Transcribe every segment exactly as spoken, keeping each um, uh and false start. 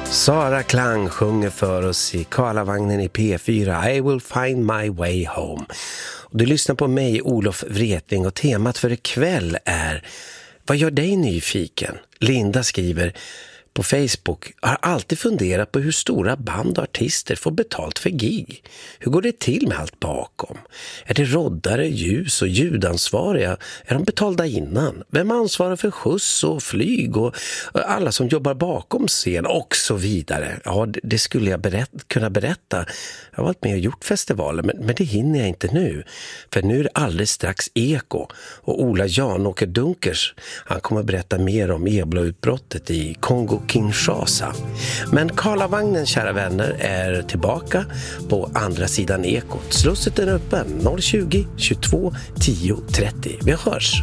Sara Klang sjunger för oss i Karlavagnen i P fyra I will find my way home. Och du lyssnar på mig, Olof Wretling, och temat för ikväll är: vad gör dig nyfiken? Linda skriver på Facebook: har alltid funderat på hur stora band och artister får betalt för gig. Hur går det till med allt bakom? Är det roddare, ljus och ljudansvariga? Är de betalda innan? Vem ansvarar för skjuts och flyg och alla som jobbar bakom scen och så vidare? Ja, det skulle jag berätt, kunna berätta. Jag har varit med och gjort festivaler, men, men det hinner jag inte nu. För nu är det alldeles strax Eko. Och Ola Janåker Dunkers, han kommer berätta mer om ebola-utbrottet i Kongo Kinshasa. Men Karlavagnen, kära vänner, är tillbaka på andra sidan Ekot. Slussen är öppen noll tjugo, tjugotvå, tio, trettio. Vi hörs!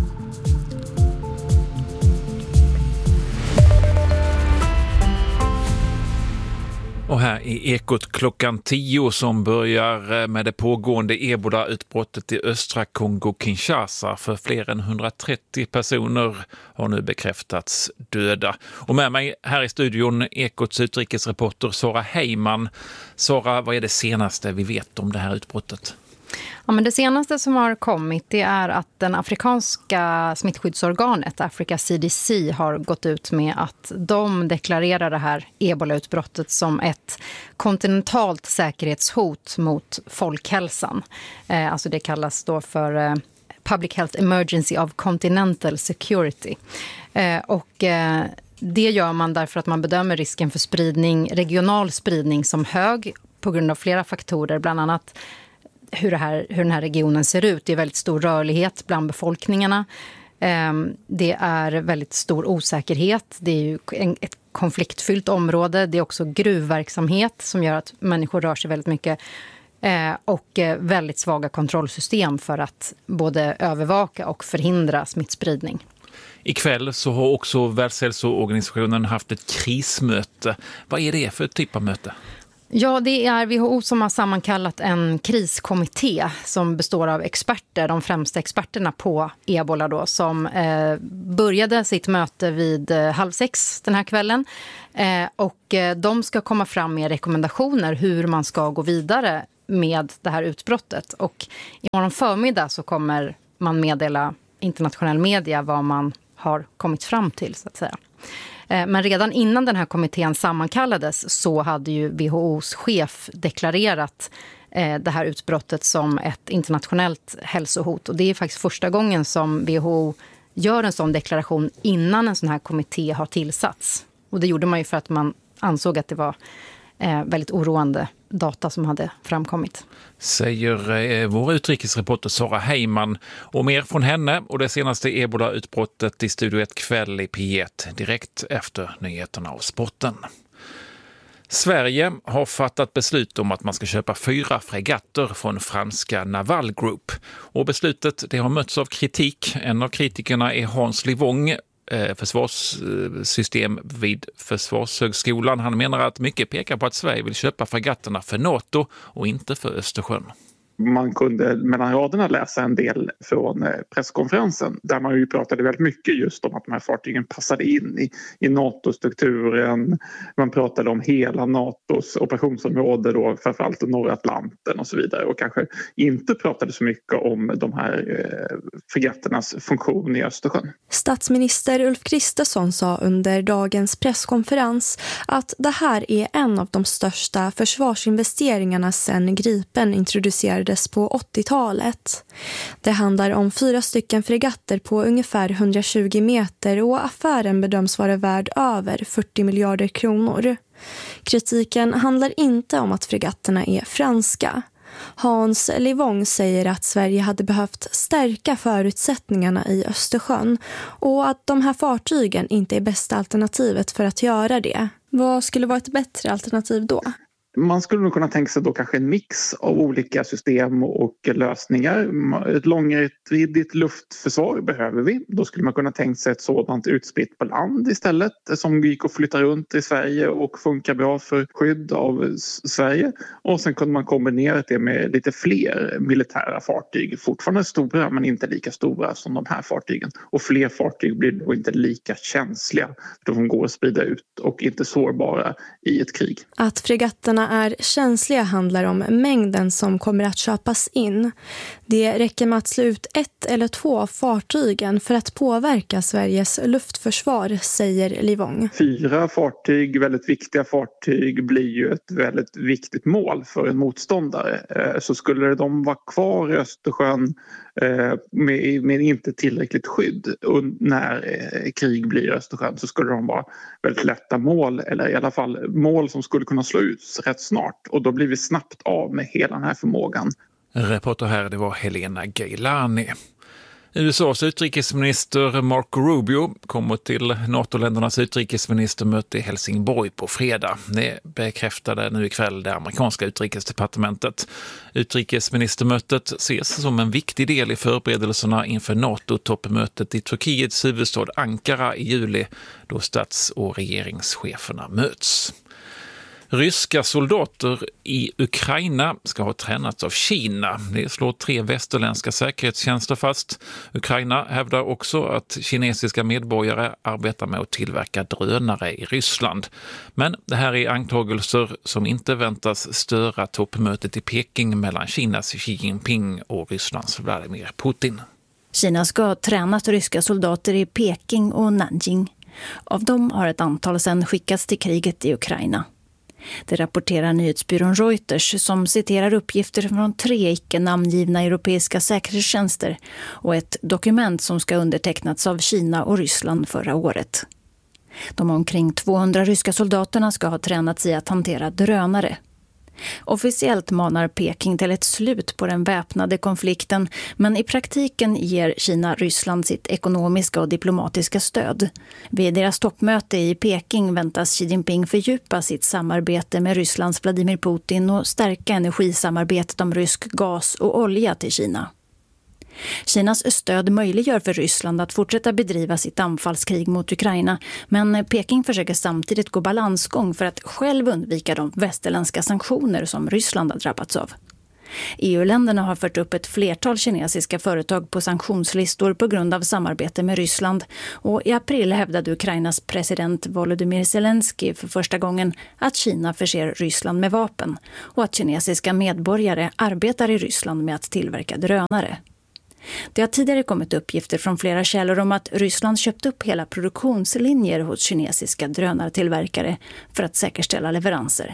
Och här i Ekot klockan tio som börjar med det pågående ebola-utbrottet i östra Kongo-Kinshasa. För fler än hundratrettio personer har nu bekräftats döda. Och med mig här i studion Ekots utrikesreporter Sara Heyman. Sara, vad är det senaste vi vet om det här utbrottet? Ja, men det senaste som har kommit, det är att den afrikanska smittskyddsorganet Africa C D C har gått ut med att de deklarerar det här ebola-utbrottet som ett kontinentalt säkerhetshot mot folkhälsan. Eh, alltså det kallas då för eh, Public Health Emergency of Continental Security. Eh, och eh, det gör man därför att man bedömer risken för spridning, regional spridning som hög på grund av flera faktorer, bland annat hur, det här, hur den här regionen ser ut. Det är väldigt stor rörlighet bland befolkningarna. Det är väldigt stor osäkerhet. Det är ju ett konfliktfyllt område. Det är också gruvverksamhet som gör att människor rör sig väldigt mycket. Och väldigt svaga kontrollsystem för att både övervaka och förhindra smittspridning. Ikväll så har också Världshälsoorganisationen haft ett krismöte. Vad är det för typ av möte? Ja, det är W H O som har sammankallat en kriskommitté som består av experter, de främsta experterna på ebola då, som eh, började sitt möte vid eh, halv sex den här kvällen. Eh, och eh, de ska komma fram med rekommendationer hur man ska gå vidare med det här utbrottet. Och imorgon förmiddag så kommer man meddela internationell media vad man har kommit fram till, så att säga. Men redan innan den här kommittén sammankallades så hade ju W H O:s chef deklarerat det här utbrottet som ett internationellt hälsohot. Och det är faktiskt första gången som W H O gör en sån deklaration innan en sån här kommitté har tillsatts. Och det gjorde man ju för att man ansåg att det var väldigt oroande data som hade framkommit. Säger eh, vår utrikesreporter Sara Heyman. Och mer från henne och det senaste ebola-utbrottet i Studio ett kväll i P ett direkt efter nyheterna och sporten. Sverige har fattat beslut om att man ska köpa fyra fregatter från franska Naval Group. Och beslutet det har mötts av kritik. En av kritikerna är Hans Livong, försvarssystem vid Försvarshögskolan. Han menar att mycket pekar på att Sverige vill köpa fregatterna för NATO och inte för Östersjön. Man kunde mellan raderna läsa en del från presskonferensen där man ju pratade väldigt mycket just om att de här fartygen passade in i, i NATO-strukturen. Man pratade om hela NATOs operationsområde då, framförallt norra Atlanten och så vidare, och kanske inte pratade så mycket om de här eh, fregatternas funktion i Östersjön. Statsminister Ulf Kristersson sa under dagens presskonferens att det här är en av de största försvarsinvesteringarna sedan Gripen introducerades på åttiotalet. Det handlar om fyra stycken fregatter på ungefär hundratjugo meter och affären bedöms vara värd över fyrtio miljarder kronor. Kritiken handlar inte om att fregatterna är franska. Hans Livong säger att Sverige hade behövt stärka förutsättningarna i Östersjön och att de här fartygen inte är bästa alternativet för att göra det. Vad skulle vara ett bättre alternativ då? Man skulle nog kunna tänka sig då kanske en mix av olika system och lösningar. Ett långräckviddigt luftförsvar behöver vi. Då skulle man kunna tänka sig ett sådant utspritt på land istället som gick att flytta runt i Sverige och funkar bra för skydd av Sverige. Och sen kunde man kombinera det med lite fler militära fartyg. Fortfarande stora men inte lika stora som de här fartygen. Och fler fartyg blir då inte lika känsliga. De går att sprida ut och inte sårbara i ett krig. Att fregatterna är känsliga handlar om mängden som kommer att köpas in. Det räcker med att slå ut ett eller två av fartygen för att påverka Sveriges luftförsvar, säger Livong. Fyra fartyg, väldigt viktiga fartyg, blir ju ett väldigt viktigt mål för en motståndare. Så skulle de vara kvar i Östersjön med, med inte tillräckligt skydd när krig blir i Östersjön, så skulle de vara väldigt lätta mål, eller i alla fall mål som skulle kunna slå ut rätt snart, och då blir vi snabbt av med hela den här förmågan. Reporter här, det var Helena Gailani. U S A:s utrikesminister Marco Rubio kommer till NATO-ländernas utrikesministermöte i Helsingborg på fredag. Det bekräftade nu ikväll det amerikanska utrikesdepartementet. Utrikesministermötet ses som en viktig del i förberedelserna inför NATO-toppmötet i Turkiets huvudstad Ankara i juli, då stats- och regeringscheferna möts. Ryska soldater i Ukraina ska ha tränats av Kina. Det slår tre västerländska säkerhetstjänster fast. Ukraina hävdar också att kinesiska medborgare arbetar med att tillverka drönare i Ryssland. Men det här är anklagelser som inte väntas störa toppmötet i Peking mellan Kinas Xi Jinping och Rysslands Vladimir Putin. Kina ska ha tränat ryska soldater i Peking och Nanjing. Av dem har ett antal sedan skickats till kriget i Ukraina. Det rapporterar nyhetsbyrån Reuters som citerar uppgifter från tre icke-namngivna europeiska säkerhetstjänster och ett dokument som ska undertecknats av Kina och Ryssland förra året. De omkring tvåhundra ryska soldaterna ska ha tränats i att hantera drönare. Officiellt manar Peking till ett slut på den väpnade konflikten, men i praktiken ger Kina Ryssland sitt ekonomiska och diplomatiska stöd. Vid deras toppmöte i Peking väntas Xi Jinping fördjupa sitt samarbete med Rysslands Vladimir Putin och stärka energisamarbetet om rysk gas och olja till Kina. Kinas stöd möjliggör för Ryssland att fortsätta bedriva sitt anfallskrig mot Ukraina, men Peking försöker samtidigt gå balansgång för att själv undvika de västerländska sanktioner som Ryssland har drabbats av. E U-länderna har fört upp ett flertal kinesiska företag på sanktionslistor på grund av samarbete med Ryssland, och i april hävdade Ukrainas president Volodymyr Zelensky för första gången att Kina förser Ryssland med vapen och att kinesiska medborgare arbetar i Ryssland med att tillverka drönare. Det har tidigare kommit uppgifter från flera källor om att Ryssland köpt upp hela produktionslinjer hos kinesiska drönartillverkare för att säkerställa leveranser.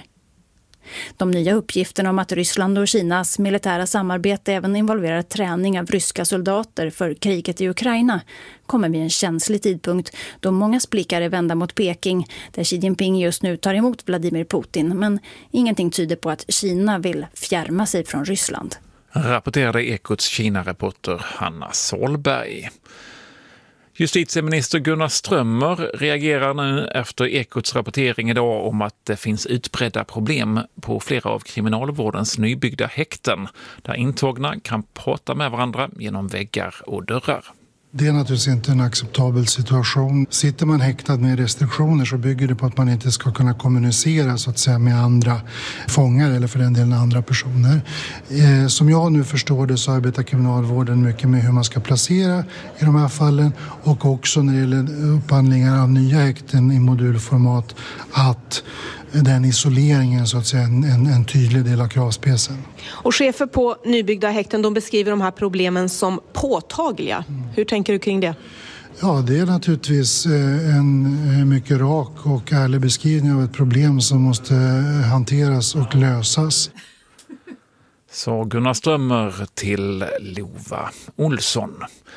De nya uppgifterna om att Ryssland och Kinas militära samarbete även involverar träning av ryska soldater för kriget i Ukraina kommer vid en känslig tidpunkt då mångas blickar är vända mot Peking, där Xi Jinping just nu tar emot Vladimir Putin, men ingenting tyder på att Kina vill fjärma sig från Ryssland. Rapporterade Ekots Kina-reporter Hanna Solberg. Justitieminister Gunnar Strömmer reagerar nu efter Ekots rapportering idag om att det finns utbredda problem på flera av kriminalvårdens nybyggda häkten, där intagna kan prata med varandra genom väggar och dörrar. Det är naturligtvis inte en acceptabel situation. Sitter man häktad med restriktioner så bygger det på att man inte ska kunna kommunicera så att säga med andra fångar eller för den delen andra personer. Eh, som jag nu förstår det så arbetar kriminalvården mycket med hur man ska placera i de här fallen, och också när det gäller upphandlingar av nya häkten i modulformat att den isoleringen så att säga en, en, en tydlig del av kravspecen. Och chefer på nybyggda häkten, de beskriver de här problemen som påtagliga. Mm. Hur tänker du kring det? Ja, det är naturligtvis en mycket rak och ärlig beskrivning av ett problem som måste hanteras och lösas. Så Gunnar Strömmer till Lova Olsson.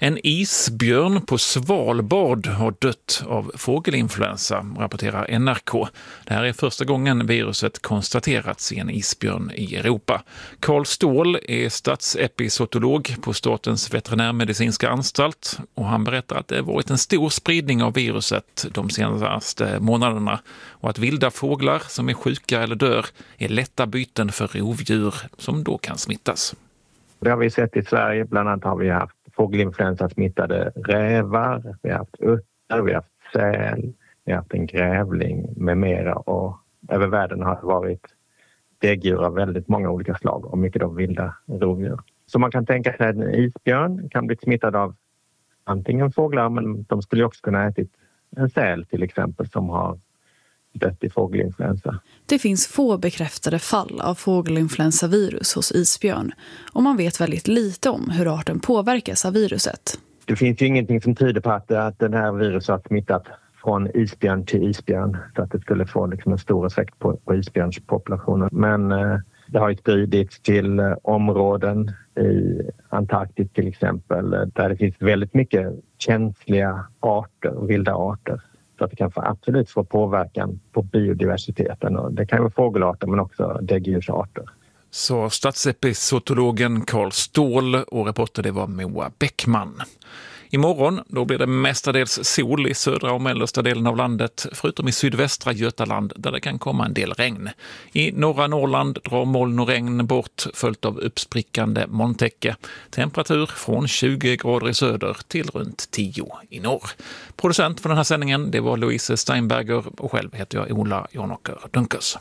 En isbjörn på Svalbard har dött av fågelinfluensa, rapporterar N R K. Det här är första gången viruset konstaterats i en isbjörn i Europa. Carl Ståhl är statsepizootolog på Statens veterinärmedicinska anstalt och han berättar att det har varit en stor spridning av viruset de senaste månaderna och att vilda fåglar som är sjuka eller dör är lätta byten för rovdjur som då kan smittas. Det har vi sett i Sverige. Bland annat har vi haft fågelinfluensa smittade rävar, vi har haft utter, vi har haft säl, vi har haft en grävling med mera. Och över världen har det varit däggdjur av väldigt många olika slag och mycket av vilda rovdjur. Så man kan tänka sig att en isbjörn kan bli smittad av antingen fåglar, men de skulle också kunna äta en säl till exempel som har dött i fågelinfluensa. Det finns få bekräftade fall av fågelinfluensavirus hos isbjörn och man vet väldigt lite om hur arten påverkas av viruset. Det finns ju ingenting som tyder på att, att den här viruset har smittat från isbjörn till isbjörn så att det skulle få liksom en stor effekt på, på isbjörnspopulationen. Men eh, det har ju spridits till eh, områden i Antarktis till exempel där det finns väldigt mycket känsliga arter, vilda arter. Så att det kan få absolut få påverkan på biodiversiteten. Och det kan vara fågelarter men också däggdjursarter. Så statsepizootologen Carl Ståhl och reporter det var Moa Bäckman. Imorgon då blir det mestadels sol i södra och mellersta delen av landet, förutom i sydvästra Götaland där det kan komma en del regn. I norra Norrland drar moln och regn bort följt av uppsprickande molntäcke. Temperatur från tjugo grader i söder till runt tio i norr. Producent för den här sändningen det var Louise Steinberger och själv heter jag Ola Jonåker Dunkers.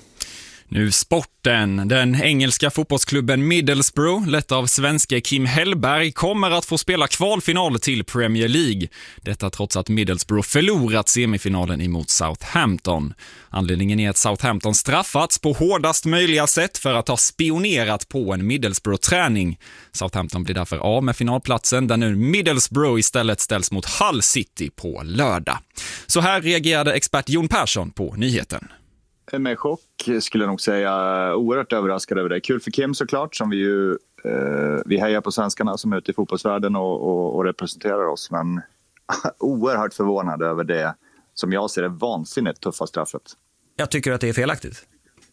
Nu sporten. Den engelska fotbollsklubben Middlesbrough, lett av svenske Kim Hellberg, kommer att få spela kvalfinal till Premier League. Detta trots att Middlesbrough förlorat semifinalen emot Southampton. Anledningen är att Southampton straffats på hårdast möjliga sätt för att ha spionerat på en Middlesbrough-träning. Southampton blir därför av med finalplatsen där nu Middlesbrough istället ställs mot Hull City på lördag. Så här reagerade expert Jon Persson på nyheten. Med chock skulle jag nog säga, oerhört överraskad över det. Kul för Kim såklart, som vi ju eh, vi hejar på svenskarna som är ute i fotbollsvärlden och, och, och representerar oss. Men oerhört förvånad över det som jag ser är vansinnigt tuffa straffet. Jag tycker att det är felaktigt.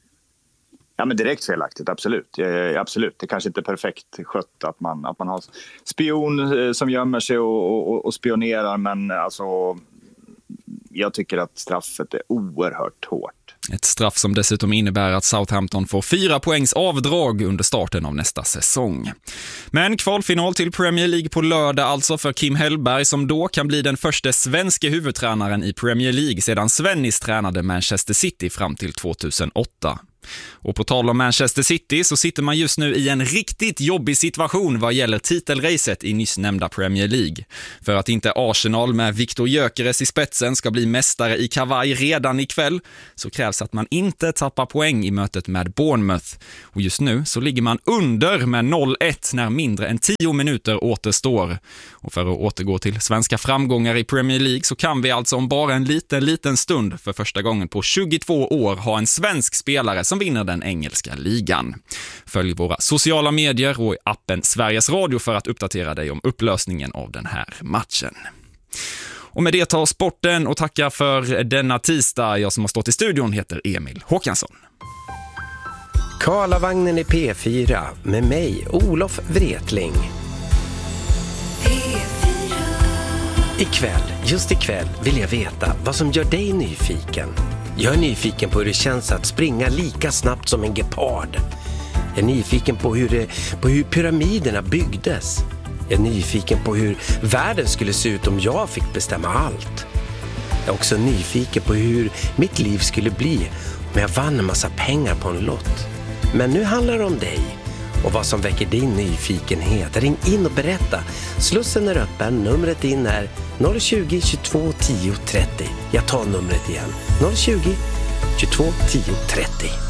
Ja, men direkt felaktigt, absolut. Ja, absolut. Det kanske inte är perfekt skött att man, att man har spion som gömmer sig och, och, och spionerar, men alltså jag tycker att straffet är oerhört hårt. Ett straff som dessutom innebär att Southampton får fyra poängs avdrag under starten av nästa säsong. Men kvalfinal till Premier League på lördag alltså för Kim Hellberg som då kan bli den första svenska huvudtränaren i Premier League sedan Svennis tränade Manchester City fram till tjugohundraåtta. Och på tal om Manchester City så sitter man just nu i en riktigt jobbig situation vad gäller titelracet i nyss nämnda Premier League. För att inte Arsenal med Victor Gyökeres i spetsen ska bli mästare i kavaj redan ikväll så krävs att man inte tappar poäng i mötet med Bournemouth. Och just nu så ligger man under med noll ett när mindre än tio minuter återstår. Och för att återgå till svenska framgångar i Premier League så kan vi alltså om bara en liten, liten stund för första gången på tjugotvå år ha en svensk spelare som vinner den engelska ligan. Följ våra sociala medier och i appen Sveriges Radio för att uppdatera dig om upplösningen av den här matchen. Och med det tar sporten och tackar för denna tisdag. Jag som har stått i studion heter Emil Håkansson. Karlavagnen i P fyra med mig, Olof Wretling. Ikväll, just ikväll vill jag veta vad som gör dig nyfiken. Jag är nyfiken på hur det känns att springa lika snabbt som en gepard. Jag är nyfiken på hur, det, på hur pyramiderna byggdes. Jag är nyfiken på hur världen skulle se ut om jag fick bestämma allt. Jag är också nyfiken på hur mitt liv skulle bli om jag vann en massa pengar på en lott. Men nu handlar det om dig och vad som väcker din nyfikenhet. Ring in och berätta. Slussen är öppen. Numret in är noll tjugo, tjugotvå, tio, trettio. Jag tar numret igen. noll tjugo, tjugotvå, tio, trettio.